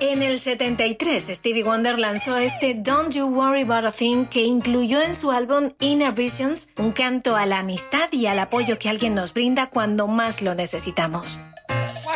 En el 73, Stevie Wonder lanzó este Don't You Worry About a Thing, que incluyó en su álbum Inner Visions un canto a la amistad y al apoyo que alguien nos brinda cuando más lo necesitamos.